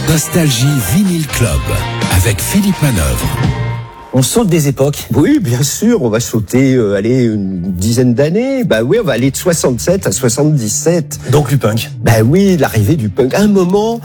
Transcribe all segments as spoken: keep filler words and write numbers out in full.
Nostalgie Vinyl Club avec Philippe Manœuvre. On saute des époques. Oui, bien sûr, on va sauter, euh, allez, une dizaine d'années. Bah oui, on va aller de soixante-sept à soixante-dix-sept. Donc du punk. Bah oui, l'arrivée du punk. À un moment,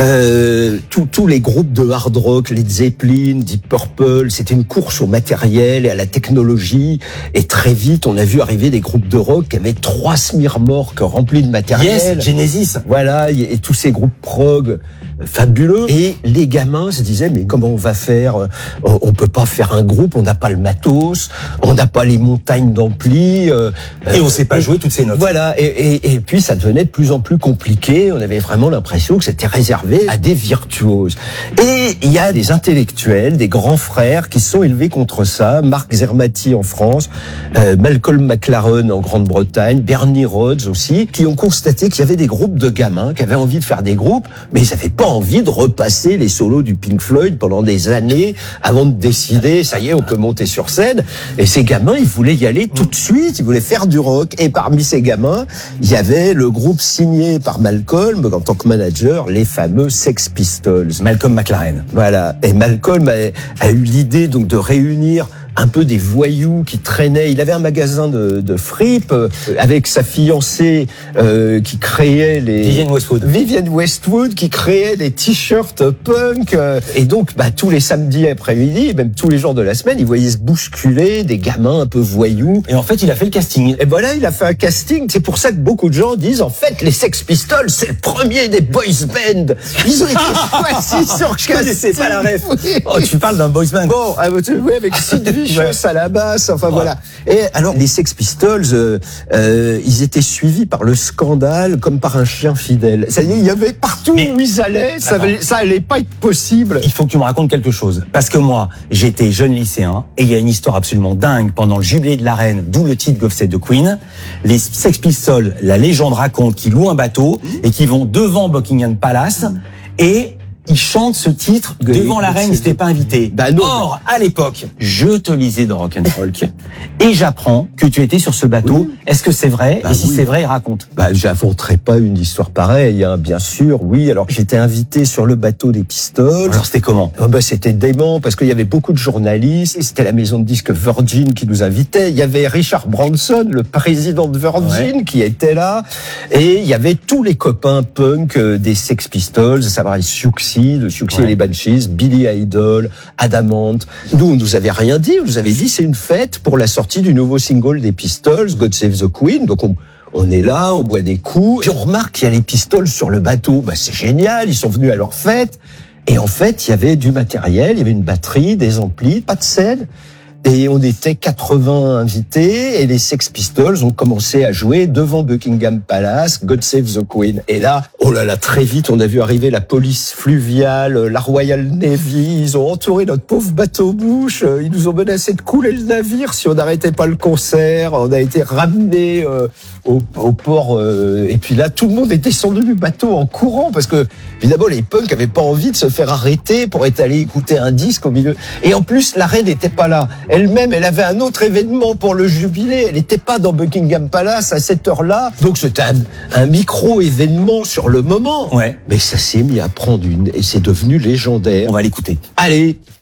euh, tous les groupes de hard rock, Led Zeppelin, Deep Purple, c'était une course au matériel et à la technologie. Et très vite, on a vu arriver des groupes de rock qui avaient trois semi-remorques remplies de matériel. Yes, Genesis. Voilà, et tous ces groupes prog fabuleux. Et les gamins se disaient, mais comment on va faire? On peut pas faire un groupe, on n'a pas le matos, on n'a pas les montagnes d'ampli. Euh, et on sait pas et, jouer toutes ces notes. Voilà, et, et, et puis ça devenait de plus en plus compliqué. On avait vraiment l'impression que c'était réservé à des virtuoses. Et il y a des intellectuels, des grands frères qui se sont élevés contre ça. Mark Zermati en France, euh, Malcolm McLaren en Grande-Bretagne, Bernie Rhodes aussi, qui ont constaté qu'il y avait des groupes de gamins qui avaient envie de faire des groupes, mais ils n'avaient pas envie de repasser les solos du Pink Floyd pendant des années avant de décider, ça y est, on peut monter sur scène. Et ces gamins, ils voulaient y aller tout de suite, ils voulaient faire du rock. Et parmi ces gamins, il y avait le groupe signé par Malcolm en tant que manager, les fameux Sex Pistols. Malcolm McLaren. Voilà. Et Malcolm a, a eu l'idée donc de réunir un peu des voyous qui traînaient. Il avait un magasin de, de fripes euh, avec sa fiancée euh, qui créait les... Vivienne Westwood. Vivienne Westwood qui créait des t-shirts punk. Euh, et donc, bah, tous les samedis après-midi, même tous les jours de la semaine, il voyait se bousculer des gamins un peu voyous. Et en fait, il a fait le casting. Et voilà, il a fait un casting. C'est pour ça que beaucoup de gens disent, en fait, les Sex Pistols, c'est le premier des boys band. Ils ont été choisis sur casting. Je connaissais pas la ref. Oh, tu parles d'un boys band. Bon, oui, avec Sid Vicious à la basse, enfin ouais. Voilà. Et alors les Sex Pistols, euh, euh, ils étaient suivis par le scandale comme par un chien fidèle. Ça y est, il y avait partout mais, où ils allaient, ça, allait, ça allait pas être possible. Il faut que tu me racontes quelque chose, parce que moi, j'étais jeune lycéen et il y a une histoire absolument dingue pendant le jubilé de la reine, d'où le titre God Save the Queen. Les Sex Pistols, la légende raconte qu'ils louent un bateau et qu'ils vont devant Buckingham Palace et ils chantent ce titre devant la reine, ils n'étaient pas invités. Bah non, Or, à l'époque, je te lisais de Rock and Folk et j'apprends que tu étais sur ce bateau. Oui. Est-ce que c'est vrai? Bah Et si oui. c'est vrai, raconte. Bah, j'inventerai pas une histoire pareille, hein, bien sûr. Oui, alors j'étais invité sur le bateau des Pistols. Alors c'était comment? Oh, bah, c'était dément parce qu'il y avait beaucoup de journalistes. Et c'était la maison de disques Virgin qui nous invitait. Il y avait Richard Branson, le président de Virgin, ouais. qui était là. Et il y avait tous les copains punk des Sex Pistols, ça va, Siouxsie, de Siouxsie ouais. et les Banshees, Billy Idol, Adamant. Nous, on nous avait rien dit. On nous avait dit c'est une fête pour la sortie du nouveau single des Pistols, God Save the Queen. Donc on, on est là, on boit des coups. Puis on remarque qu'il y a les Pistols sur le bateau. Bah c'est génial, ils sont venus à leur fête. Et en fait, il y avait du matériel, il y avait une batterie, des amplis, pas de scène. Et on était quatre-vingts invités et les Sex Pistols ont commencé à jouer devant Buckingham Palace, God Save the Queen. Et là, oh là là, très vite, on a vu arriver la police fluviale, la Royal Navy. Ils ont entouré notre pauvre bateau-bouche. Ils nous ont menacé de couler le navire si on n'arrêtait pas le concert. On a été ramenés euh, au, au port. Euh, et puis là, tout le monde est descendu du bateau en courant parce que, évidemment, les punks avaient pas envie de se faire arrêter pour être allés écouter un disque au milieu. Et en plus, la reine n'était pas là. Elle-même, elle avait un autre événement pour le jubilé. Elle n'était pas dans Buckingham Palace à cette heure-là. Donc c'était un, un micro-événement sur le moment. Ouais. Mais ça s'est mis à prendre une... Et c'est devenu légendaire. On va l'écouter. Allez.